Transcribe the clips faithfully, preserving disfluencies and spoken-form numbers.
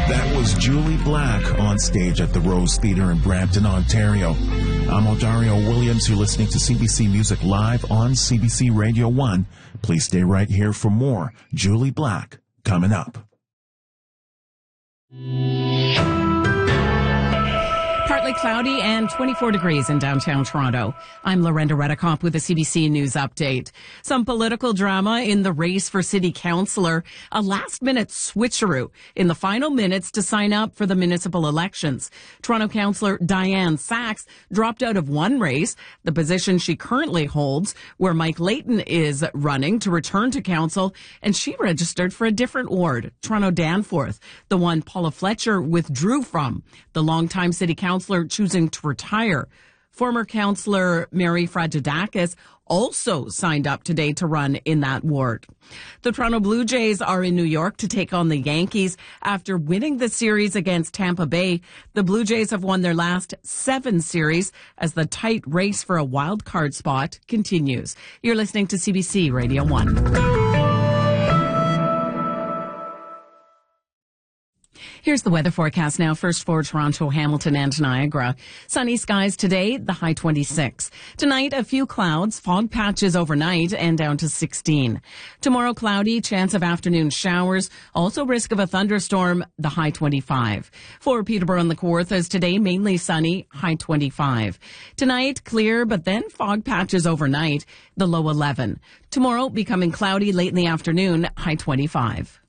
That was Julie Black on stage at the Rose Theatre in Brampton, Ontario. I'm Odario Williams. You're listening to C B C Music Live on C B C Radio one. Please stay right here for more Julie Black coming up. Partly cloudy and twenty-four degrees in downtown Toronto. I'm Lorenda Redicop with a C B C News update. Some political drama in the race for city councillor. A last-minute switcheroo in the final minutes to sign up for the municipal elections. Toronto councillor Diane Sachs dropped out of one race, the position she currently holds, where Mike Layton is running to return to council, and she registered for a different ward, Toronto Danforth, the one Paula Fletcher withdrew from. The longtime city councillor choosing to retire. Former councillor Mary Fragedakis also signed up today to run in that ward. The Toronto Blue Jays are in New York to take on the Yankees after winning the series against Tampa Bay. The Blue Jays have won their last seven series as the tight race for a wild card spot continues. You're listening to C B C Radio one. Here's the weather forecast now. First for Toronto, Hamilton, and Niagara. Sunny skies today, the high twenty-six. Tonight, a few clouds, fog patches overnight, and down to sixteen. Tomorrow, cloudy, chance of afternoon showers, also risk of a thunderstorm, the high twenty-five. For Peterborough and the Kawarthas today, mainly sunny, high twenty-five. Tonight, clear, but then fog patches overnight, the low eleven. Tomorrow, becoming cloudy late in the afternoon, high twenty-five.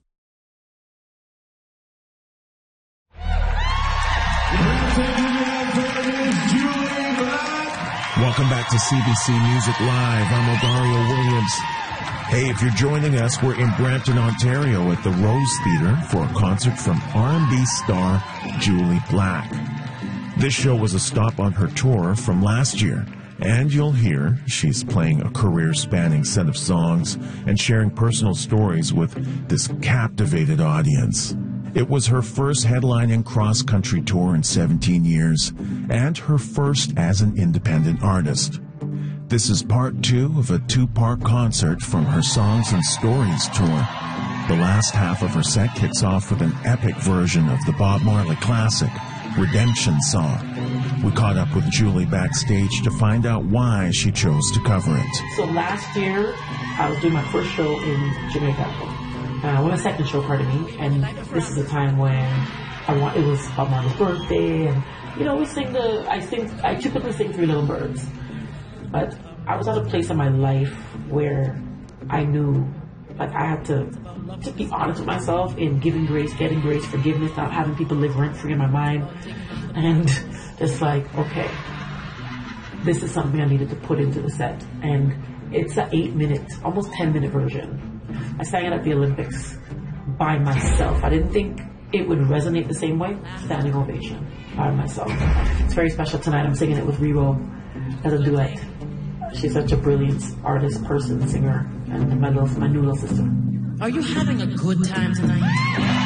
Welcome back to C B C Music Live. I'm Odario Williams. Hey, if you're joining us, we're in Brampton, Ontario at the Rose Theatre for a concert from R and B star Julie Black. This show was a stop on her tour from last year, and you'll hear she's playing a career-spanning set of songs and sharing personal stories with this captivated audience. It was her first headlining cross-country tour in seventeen years, and her first as an independent artist. This is part two of a two-part concert from her Songs and Stories tour. The last half of her set kicks off with an epic version of the Bob Marley classic, Redemption Song. We caught up with Julie backstage to find out why she chose to cover it. So last year, I was doing my first show in Jamaica. Uh, well, my second show, pardon me, and this is a time when I want, it was Bob Marley's birthday, and, you know, we sing the, I sing, I typically sing Three Little Birds, but I was at a place in my life where I knew, like, I had to, to be honest with myself in giving grace, getting grace, forgiveness, not having people live rent-free in my mind, and it's like, okay, this is something I needed to put into the set, and it's an eight-minute, almost ten-minute version. I sang it at the Olympics by myself. I didn't think it would resonate the same way. Standing ovation by myself. It's very special tonight. I'm singing it with Rero as a duet. She's such a brilliant artist, person, singer, and my little, my new little sister. Are you having a good time tonight?